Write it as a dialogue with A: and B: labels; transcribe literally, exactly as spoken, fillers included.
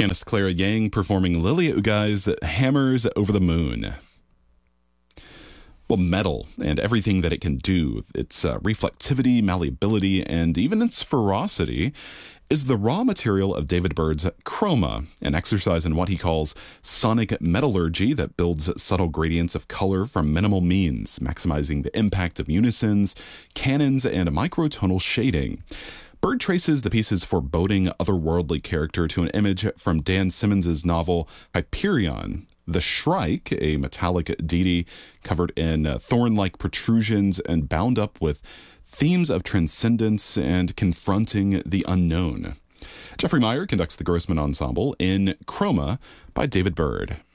A: Pianist Clara Yang performing Lilia Ugai's Hammers Over the Moon. Well, metal and everything that it can do, its uh, reflectivity, malleability, and even its ferocity, is the raw material of David Byrd's Chroma, an exercise in what he calls sonic metallurgy that builds subtle gradients of color from minimal means, maximizing the impact of unisons, canons, and microtonal shading. Byrd traces the piece's foreboding, otherworldly character to an image from Dan Simmons' novel Hyperion. The Shrike, a metallic deity covered in uh, thorn-like protrusions and bound up with themes of transcendence and confronting the unknown. Jeffrey Meyer conducts the Grossman Ensemble in Chroma by David Byrd.